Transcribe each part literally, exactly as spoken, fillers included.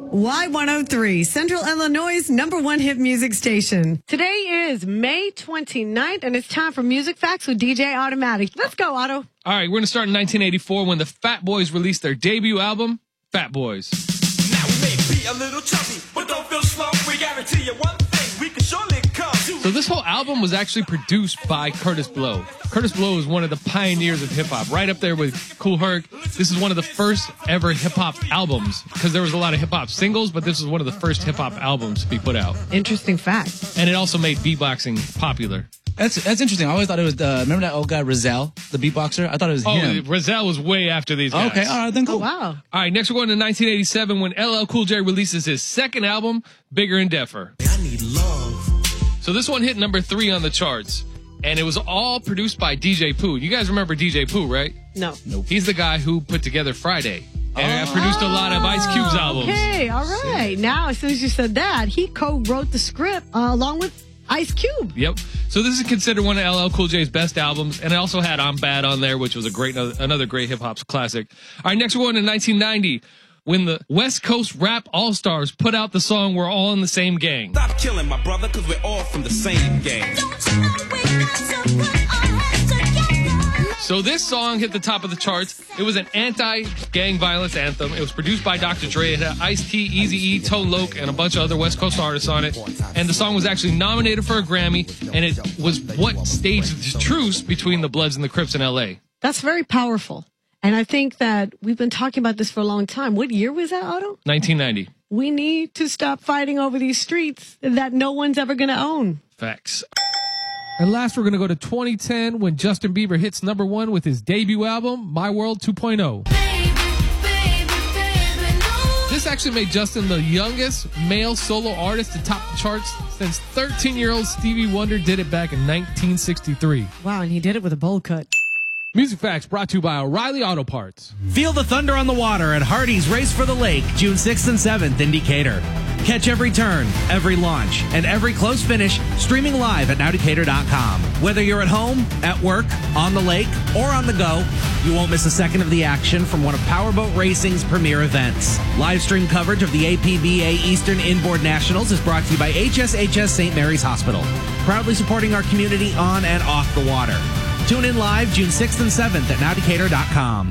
Y one oh three, Central Illinois' number one hit music station. Today is May twenty-ninth, and it's time for Music Facts with D J Automatic. Let's go, Otto. All right, we're going to start in nineteen eighty-four when the Fat Boys released their debut album, Fat Boys. Now we may be a little chubby, but don't feel slow. We guarantee you one thing, we can surely come. So this whole album was actually produced by Curtis Blow. Curtis Blow is one of the pioneers of hip-hop, right up there with Kool Herc. This is one of the first ever hip-hop albums, because there was a lot of hip-hop singles, but this was one of the first hip-hop albums to be put out. Interesting fact. And it also made beatboxing popular. That's that's interesting. I always thought it was, uh, remember that old guy, Rizal, the beatboxer? I thought it was oh, him. Oh, Rizal was way after these guys. Okay, all right, then cool. Oh, wow. All right, next we're going to nineteen eighty-seven when L L Cool J releases his second album, Bigger and Deffer. I need love. So this one hit number three on the charts, and it was all produced by D J Pooh. You guys remember D J Pooh, right? No. Nope. He's the guy who put together Friday. And oh. produced a lot of Ice Cube's albums. Okay, all right. Now, as soon as you said that, he co-wrote the script uh, along with Ice Cube. Yep. So this is considered one of L L Cool J's best albums, and it also had I'm Bad on there, which was a great another great hip-hop classic. All right, next we're going to nineteen ninety. When the West Coast Rap All-Stars put out the song We're All in the Same Gang. Stop killing my brother, because we're all from the same gang. So this song hit the top of the charts. It was an anti-gang violence anthem. It was produced by Doctor Dre. It had Ice-T, Eazy-E, Tone Loc, and a bunch of other West Coast artists on it. And the song was actually nominated for a Grammy, and it was what staged the truce between the Bloods and the Crips in L A. That's very powerful. And I think that we've been talking about this for a long time. What year was that, Otto? nineteen ninety. We need to stop fighting over these streets that no one's ever going to own. Facts. And last, we're going to go to twenty ten when Justin Bieber hits number one with his debut album, My World two point oh. Baby, baby, baby, no. This actually made Justin the youngest male solo artist to top the charts since thirteen-year-old Stevie Wonder did it back in nineteen sixty-three. Wow, and he did it with a bowl cut. Music Facts brought to you by O'Reilly Auto Parts. Feel the thunder on the water at Hardy's Race for the Lake, June sixth and seventh in Decatur. Catch every turn, every launch, and every close finish streaming live at now decatur dot com. Whether you're at home, at work, on the lake, or on the go, you won't miss a second of the action from one of Powerboat Racing's premier events. Live stream coverage of the A P B A Eastern Inboard Nationals is brought to you by H S H S Saint Mary's Hospital, proudly supporting our community on and off the water. Tune in live June sixth and seventh at now decatur dot com.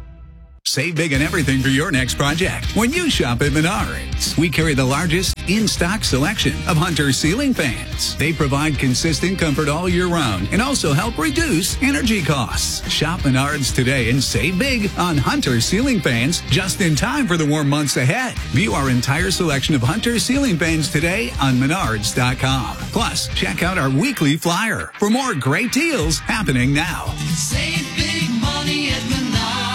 Save big on everything for your next project when you shop at Menards. We carry the largest in-stock selection of Hunter ceiling fans. They provide consistent comfort all year round and also help reduce energy costs. Shop Menards today and save big on Hunter ceiling fans just in time for the warm months ahead. View our entire selection of Hunter ceiling fans today on menards dot com. Plus, check out our weekly flyer for more great deals happening now. Save big money at Menards.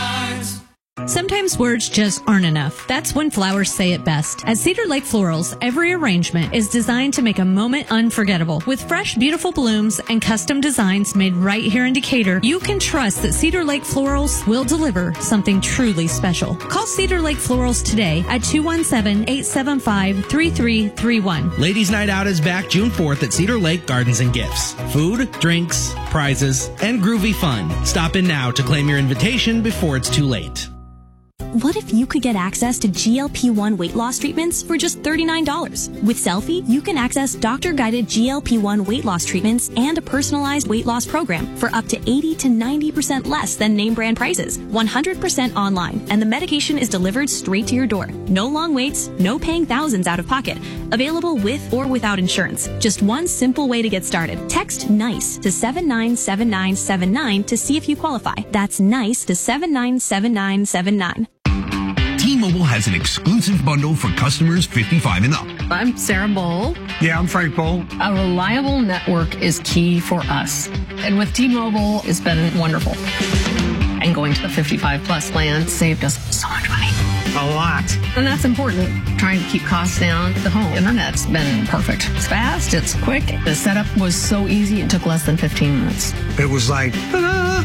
Sometimes words just aren't enough. That's when flowers say it best. At Cedar Lake Florals, every arrangement is designed to make a moment unforgettable. With fresh, beautiful blooms and custom designs made right here in Decatur, you can trust that Cedar Lake Florals will deliver something truly special. Call Cedar Lake Florals today at two one seven, eight seven five, three three three one. Ladies' Night Out is back June fourth at Cedar Lake Gardens and Gifts. Food, drinks, prizes, and groovy fun. Stop in now to claim your invitation before it's too late. What if you could get access to G L P one weight loss treatments for just thirty-nine dollars? With Selfie, you can access doctor-guided G L P one weight loss treatments and a personalized weight loss program for up to eighty to ninety percent less than name brand prices, one hundred percent online, and the medication is delivered straight to your door. No long waits, no paying thousands out of pocket. Available with or without insurance. Just one simple way to get started. Text NICE to seven nine seven nine seven nine to see if you qualify. That's NICE to seven nine seven nine seven nine. T-Mobile has an exclusive bundle for customers fifty-five and up. I'm Sarah Bowl. Yeah, I'm Frank Bowl. A reliable network is key for us. And with T-Mobile, it's been wonderful. And going to the fifty-five plus plan saved us so much money. A lot. And that's important. Trying to keep costs down. The home internet's been perfect. It's fast. It's quick. The setup was so easy. It took less than fifteen minutes. It was like, ta-da!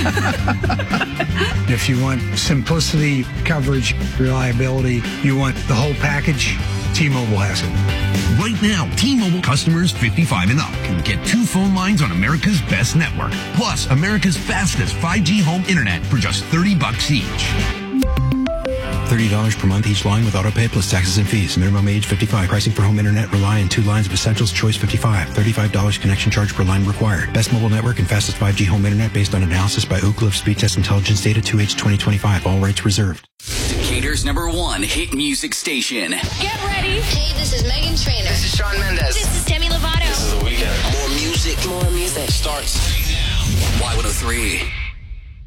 If you want simplicity, coverage, reliability, you want the whole package, T-Mobile has it. Right now, T-Mobile customers fifty-five and up can get two phone lines on America's best network, plus America's fastest five G home internet for just thirty bucks each. thirty dollars per month each line with autopay plus taxes and fees. Minimum age fifty-five. Pricing for home internet rely on two lines of Essentials Choice fifty-five. thirty-five dollars connection charge per line required. Best mobile network and fastest five G home internet based on analysis by Oak Cliff Speed Test Intelligence Data two H twenty twenty-five. All rights reserved. Decatur's number one hit music station. Get ready. Hey, this is Megan Trainor. This is Shawn Mendes. This is Demi Lovato. This is The Weeknd. More music. More music. Starts Y one oh three.